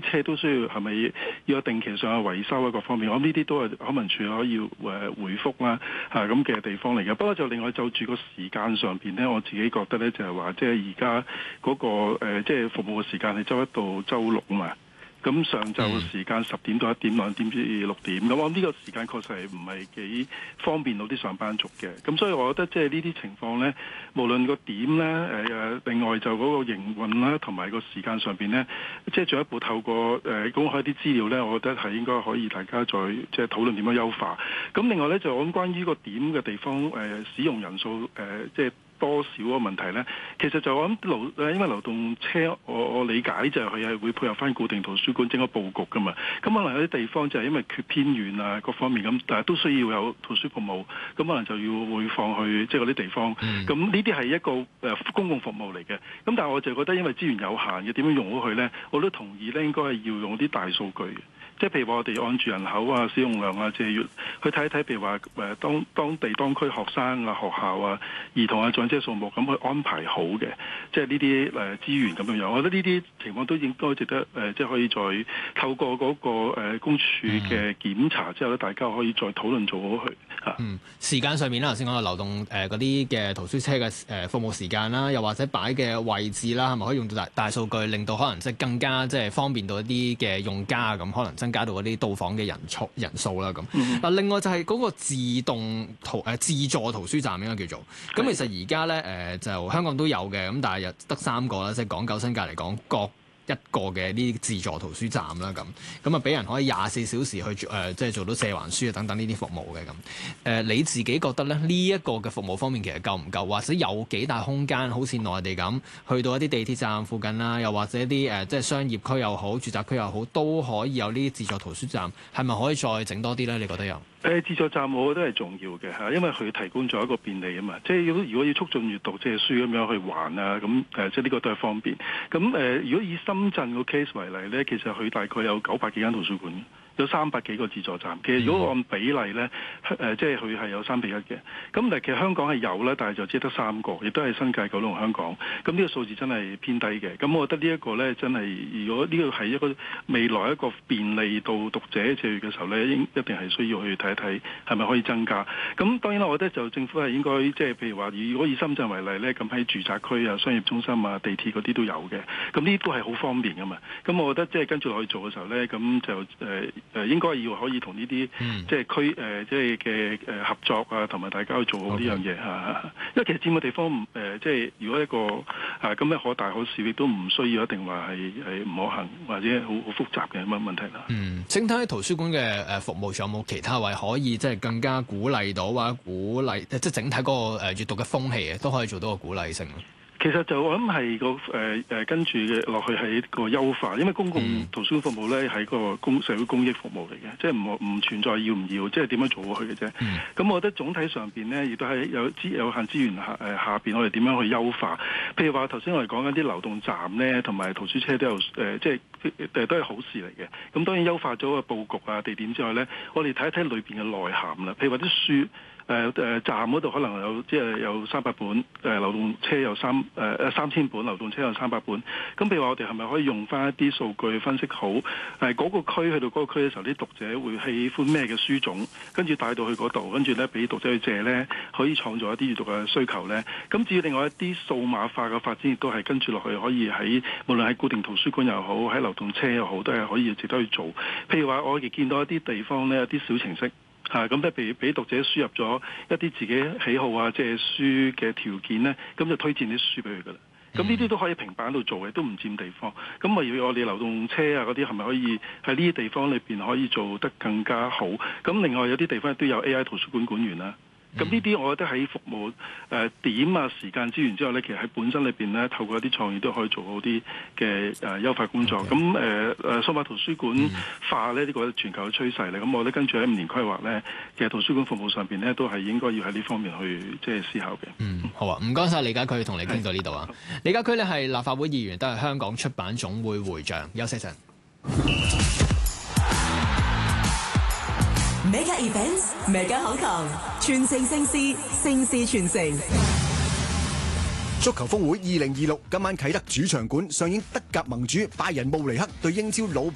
車都需要係咪要有定期上嘅維修啊各方面，我諗呢啲都係康文署可以回覆啦咁嘅地方嚟嘅。不過就另外就住個時間上邊呢，我自己覺得呢就係話即係而家嗰個即係服務嘅時間係周一到周六啊嘛。咁上晝時間10點到1點、2點至6點，咁我呢個時間確實係唔係幾方便到啲上班族嘅。咁所以我覺得即係呢啲情況呢，無論個點呢，另外就嗰個營運啦，同埋個時間上邊呢，即係進一步透過公開啲資料呢，我覺得係應該可以大家再即係討論點樣優化。咁另外呢，就我諗關於個點嘅地方使用人數即係多少個問題呢？其實就我諗因為流動車，我理解就係佢係會配合翻固定圖書館整個佈局噶嘛。咁可能有啲地方就係因為缺偏遠啊各方面咁，但係都需要有圖書服務，咁可能就要會放去即係嗰啲地方。咁呢啲係一個公共服務嚟嘅。咁但係我就覺得因為資源有限嘅，點樣用好佢呢？我都同意呢應該係要用啲大數據嘅。即係譬如話我哋按住人口啊、使用量啊，即係要去睇一睇，譬如話當地當區學生啊、學校啊、兒童啊、長者數目咁去安排好嘅，即係呢啲資源咁樣樣。我覺得呢啲情況都應該值得即係可以再透過嗰個公署嘅檢查之後咧，大家可以再討論做好佢嚇。 時間上面啦，頭先講到流動嗰啲嘅圖書車嘅服務時間啦，又或者擺嘅位置啦，係咪可以用到大數據，令到可能即係更加即係方便到一啲嘅用家咁，可能增加到嗰啲到訪嘅人數啦咁。嗱，另外就係嗰個自助圖書站應該叫做。咁其實而家咧就香港都有嘅，咁但係又得3個啦，即係港九新界嚟講各一個嘅呢啲自助圖書站啦，咁啊俾人可以24小時去即係做到借還書啊等等呢啲服務嘅咁。你自己覺得咧呢一個嘅服務方面其實夠唔夠，或者有幾大空間？好似內地咁，去到一啲地鐵站附近啦，又或者啲即係商業區又好、住宅區又好，都可以有呢啲自助圖書站，係咪可以再整多啲咧？你覺得有？ 自助站我覺得係重要嘅嚇，因為佢提供咗一個便利啊嘛，即係如果要促進閱讀借書咁樣去還啊，咁即係呢個都係方便。咁如果以深圳個 case 為例咧，其實佢大概有900幾間圖書館，有300幾個自助站。其實如果按比例咧，即係佢係有3比1嘅。咁但係其實香港係有啦，但係就只得3個，亦都係新界、九龍、香港。咁呢個數字真係偏低嘅。咁我覺得呢一個咧真係，如果呢個係一個未來一個便利到讀者借閱嘅時候咧，一定係需要去睇一睇係咪可以增加。咁當然啦，我覺得就政府係應該即係譬如話，如果以深圳為例咧，咁喺住宅區啊、商業中心啊、地鐵嗰啲都有嘅。咁呢啲都係好方便噶嘛。咁我覺得即係跟住落去做嘅時候咧，咁就應該要可以同呢啲即係區即係嘅合作啊，同埋大家去做好呢樣嘢嚇。因為其實佔嘅地方即係如果一個咁樣可大可小，亦都唔需要一定話係唔可行或者好複雜嘅乜問題啦。 整體圖書館嘅服務仲有冇其他位可以即係更加鼓勵到或者鼓勵即係整體嗰個閱讀嘅風氣都可以做到個鼓勵性？ 其實就我諗係個跟住落去係一個優化，因為公共圖書館服務咧係個社會公益服務嚟嘅，即係唔存在要唔要，即係點樣做好佢嘅啫。咁我覺得總體上邊咧，亦都係有限資源下邊，我哋點樣去優化？譬如話頭先我哋講緊啲流動站咧，同埋圖書車都有即係都係好事嚟嘅。咁當然優化咗個佈局啊、地點之外咧，我哋睇一睇裏邊嘅內涵啦。譬如話啲書。站嗰度可能有即係有300本，流動車有3000本，流動車有300本。咁譬如話我哋係咪可以用翻一啲數據去分析好嗰個區去到嗰個區嘅時候，啲讀者會喜歡咩嘅書種，跟住帶到去嗰度，跟住咧俾讀者去借咧，可以創造一啲閱讀嘅需求咧。咁至於另外一啲數碼化嘅發展，亦都係跟住落去可以喺無論喺固定圖書館又好，喺流動車又好，都係可以值得去做。譬如話我哋見到一啲地方咧，有啲小程式。咁咧，譬如俾讀者輸入咗一啲自己喜好啊，借書嘅條件咧，咁就推薦啲書俾佢噶啦。咁呢啲都可以平板度做嘅，都唔佔地方。咁我哋流動車啊嗰啲係咪可以喺呢啲地方裏邊可以做得更加好？咁另外有啲地方都有 AI 圖書館館員啦。咁呢啲我覺得喺服務點啊、時間資源之後咧，其實喺本身裏邊咧，透過一啲創意都可以做好啲嘅優化工作。咁數碼圖書館化咧，呢個全球嘅趨勢嚟。咁我覺得跟住喺5年規劃咧，其實圖書館服務上邊咧，都係應該要喺呢方面去即係思考嘅。 好啊，唔該晒李家駒，同你傾到呢度啊。李家駒咧係立法會議員，都係香港出版總會會長。休息陣。 Mega Events Mega Hong Kong 全城盛事，盛事全城。 足球峰會2026今晚啟德主場館上演德甲盟主拜仁慕尼黑對英超老